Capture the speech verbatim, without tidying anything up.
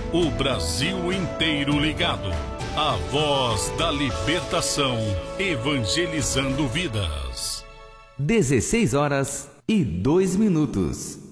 O Brasil inteiro ligado. A voz da libertação, evangelizando vidas. dezesseis horas e dois minutos.